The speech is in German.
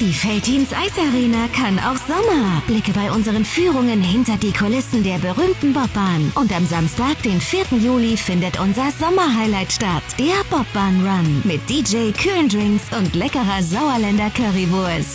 Die Veltins Eisarena kann auch Sommer. Blicke bei unseren Führungen hinter die Kulissen der berühmten Bobbahn. Und am Samstag, den 4. Juli, findet unser Sommerhighlight statt. Der Bobbahn Run mit DJ, kühlen Drinks und leckerer Sauerländer Currywurst.